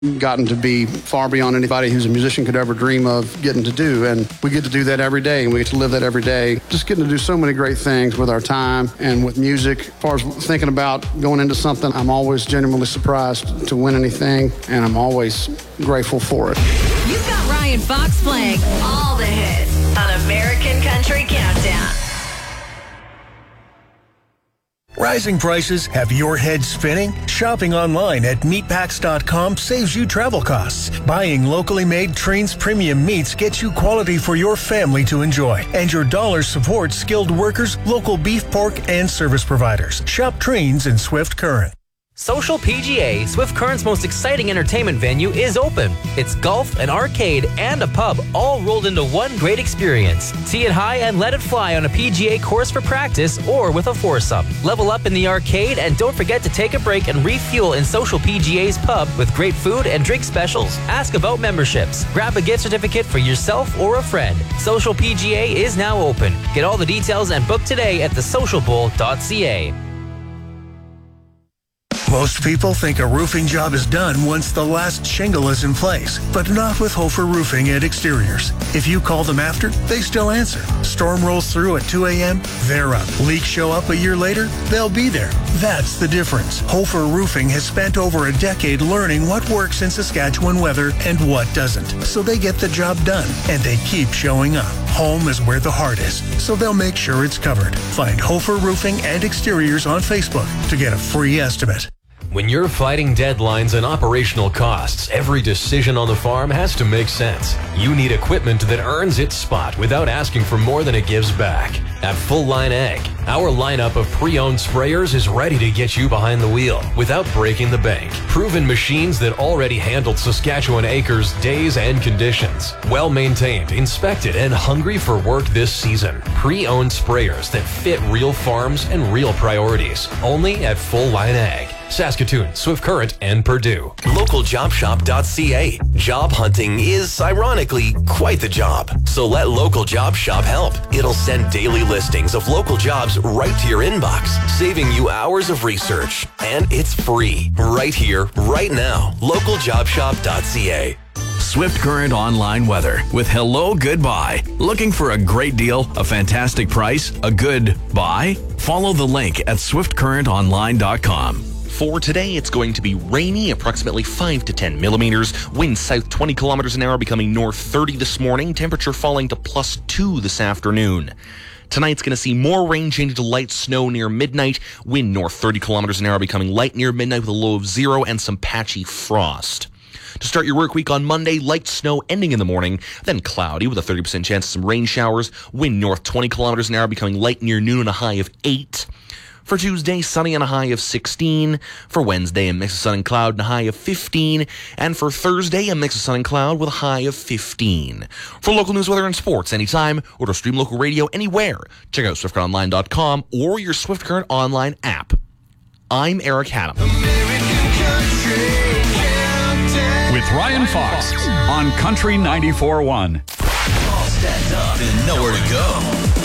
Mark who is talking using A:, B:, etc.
A: gotten to be far beyond anybody who's a musician could ever dream of getting to do. And we get to do that every day, and we get to live that every day. Just getting to do so many great things with our time and with music. As far as thinking about going into something, I'm always genuinely surprised to win anything, and I'm always grateful for it.
B: You've got Ryan Fox playing all the hits on American Country Countdown.
C: Rising prices have your head spinning? Shopping online at meatpacks.com saves you travel costs. Buying locally made Trains Premium Meats gets you quality for your family to enjoy. And your dollar supports skilled workers, local beef, pork, and service providers. Shop Trains in Swift Current.
D: Social PGA, Swift Current's most exciting entertainment venue, is open. It's golf, an arcade, and a pub, all rolled into one great experience. Tee it high and let it fly on a PGA course for practice or with a foursome. Level up in the arcade, and don't forget to take a break and refuel in Social PGA's pub with great food and drink specials. Ask about memberships. Grab a gift certificate for yourself or a friend. Social PGA is now open. Get all the details and book today at thesocialbowl.ca.
C: Most people think a roofing job is done once the last shingle is in place, but not with Hofer Roofing and Exteriors. If you call them after, they still answer. Storm rolls through at 2 a.m., they're up. Leaks show up a year later, they'll be there. That's the difference. Hofer Roofing has spent over a decade learning what works in Saskatchewan weather and what doesn't, so they get the job done, and they keep showing up. Home is where the heart is, so they'll make sure it's covered. Find Hofer Roofing and Exteriors on Facebook to get a free estimate.
E: When you're fighting deadlines and operational costs, every decision on the farm has to make sense. You need equipment that earns its spot without asking for more than it gives back. At Full Line Ag, our lineup of pre-owned sprayers is ready to get you behind the wheel without breaking the bank. Proven machines that already handled Saskatchewan acres, days, and conditions. Well-maintained, inspected, and hungry for work this season. Pre-owned sprayers that fit real farms and real priorities. Only at Full Line Ag. Saskatoon, Swift Current, and Purdue.
F: LocalJobShop.ca. Job hunting is, ironically, quite the job. So let Local Job Shop help. It'll send daily listings of local jobs right to your inbox, saving you hours of research. And it's free. Right here, right now. LocalJobShop.ca.
G: Swift Current online weather with Hello Goodbye. Looking for a great deal, a fantastic price, a good buy? Follow the link at swiftcurrentonline.com.
H: For today, it's going to be rainy, approximately 5 to 10 millimeters. Wind south 20 kilometers an hour, becoming north 30 this morning. Temperature falling to +2 this afternoon. Tonight's going to see more rain changing to light snow near midnight. Wind north 30 kilometers an hour, becoming light near midnight with a low of 0 and some patchy frost. To start your work week on Monday, light snow ending in the morning, then cloudy with a 30% chance of some rain showers. Wind north 20 kilometers an hour, becoming light near noon and a high of 8. For Tuesday, sunny and a high of 16. For Wednesday, a mix of sun and cloud and a high of 15. And for Thursday, a mix of sun and cloud with a high of 15. For local news, weather, and sports anytime, or to stream local radio anywhere, check out SwiftCurrentOnline.com or your Swift Current Online app. I'm Eric Haddam.
I: With Ryan Fox on Country 94.1.
F: All set up and nowhere to go.